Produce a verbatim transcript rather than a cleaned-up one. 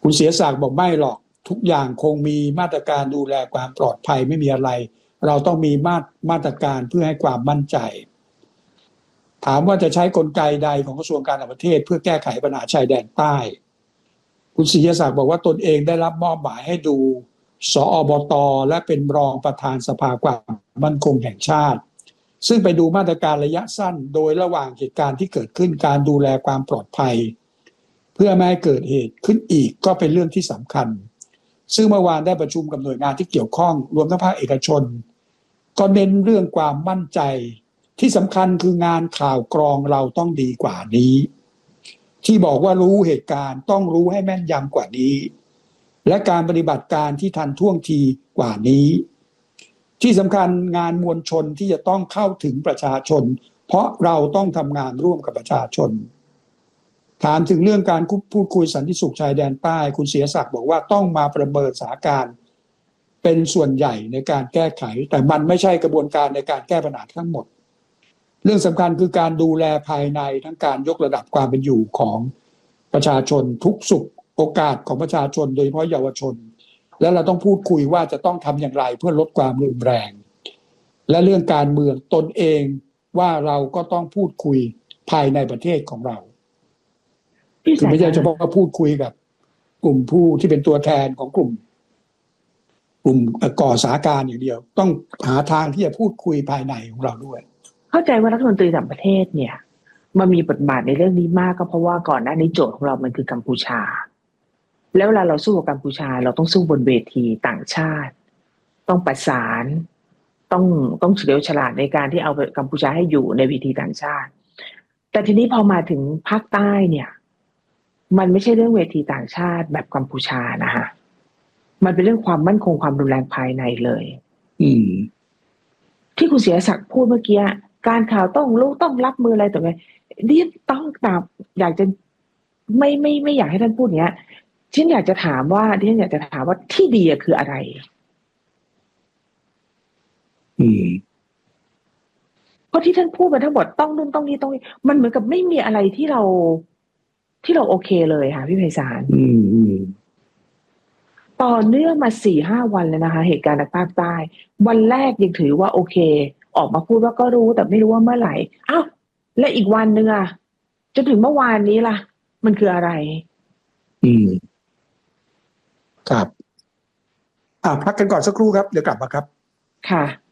คุณเสียศักดิ์บอกไม่หรอกทุกอย่างคงมีมาตรการดูแลความปลอดภัยไม่มีอะไรเราต้องมีมาตรมาตรการเพื่อให้ความมั่นใจถามว่าจะใช้กลไกใดของกระทรวงการต่างประเทศเพื่อแก้ไขปัญหาชายแดนใต้คุณศิริศักดิ์บอกว่าตนเองได้รับมอบหมายให้ดูสอบต.และเป็นรองประธานสภาความมั่นคงแห่งชาติซึ่งไปดูมาตรการระยะสั้นโดยระหว่างเหตุการณ์ที่เกิดขึ้นการดูแลความปลอดภัยเพื่อไม่ให้เกิดเหตุขึ้นอีกก็เป็นเรื่องที่สำคัญซึ่งเมื่อวานได้ประชุมกับหน่วยงานที่เกี่ยวข้องรวมทั้งภาคเอกชนก็เน้นเรื่องความมั่นใจที่สำคัญคืองานข่าวกรองเราต้องดีกว่านี้ที่บอกว่ารู้เหตุการณ์ต้องรู้ให้แม่นยำกว่านี้และการปฏิบัติการที่ทันท่วงทีกว่านี้ที่สำคัญงานมวลชนที่จะต้องเข้าถึงประชาชนเพราะเราต้องทำงานร่วมกับประชาชนถามถึงเรื่องการพูดคุยสันติสุขชายแดนใต้คุณเสียศักดิ์บอกว่าต้องมาประเมินสถานการณ์เป็นส่วนใหญ่ในการแก้ไขแต่มันไม่ใช่กระบวนการในการแก้ปัญหาทั้งหมดเรื่องสำคัญคือการดูแลภายในทั้งการยกระดับความเป็นอยู่ของประชาชนทุกสุขโอกาสของประชาชนโดยเฉพาะเยาวชนและเราต้องพูดคุยว่าจะต้องทำอย่างไรเพื่อลดความรุนแรงและเรื่องการเมืองตนเองว่าเราก็ต้องพูดคุยภายในประเทศของเราคือไม่ใช่เฉพาะพูดคุยกับกลุ่มผู้ที่เป็นตัวแทนของกลุ่มกลุ่มก่อสถานการณ์อย่างเดียวต้องหาทางที่จะพูดคุยภายในของเราด้วยเข้าใจว่ารัฐมนตรีต่างประเทศเนี่ยมันมีบทบาทในเรื่องนี้มากก็เพราะว่าก่อนหน้านี้โจทย์ของเรามันคือกัมพูชาแล้วเวลาเราสู้กับกัมพูชาเราต้องสู้บนเวทีต่างชาติต้องประสานต้องต้องเฉลียวฉลาดในการที่เอากัมพูชาให้อยู่ในเวทีต่างชาติแต่ทีนี้พอมาถึงภาคใต้เนี่ยมันไม่ใช่เรื่องเวทีต่างชาติแบบกัมพูชานะคะมันเป็นเรื่องความมั่นคงความรุนแรงภายในเลยอืมที่คุณเสียศักดิ์พูดเมื่อกี้การข่าวต้องรู้ต้องรับมืออะไรต่อไปเรียกต้องตามอยากจะไม่ไม่ไม่อยากให้ท่านพูดอย่างเงี้ยฉันอยากจะถามว่าฉันอยากจะถามว่าที่ดีคืออะไรอืมเพราะที่ท่านพูดมาทั้งหมดต้องนู่นต้องนี่ต้องนี่มันเหมือนกับไม่มีอะไรที่เราที่เราโอเคเลยค่ะพี่ไพศาลอืมอืมต่อเนื่องมา สี่ห้า วันเลยนะคะเหตุการณ์ในภาคใต้วันแรกยังถือว่าโอเคออกมาพูดว่าก็รู้แต่ไม่รู้ว่าเมื่อไหร่อ้าวและอีกวันนึงอ่ะจนถึงเมื่อวานนี้ล่ะมันคืออะไรอืมครับอ่าพักกันก่อนสักครู่ครับเดี๋ยวกลับมาครับค่ะ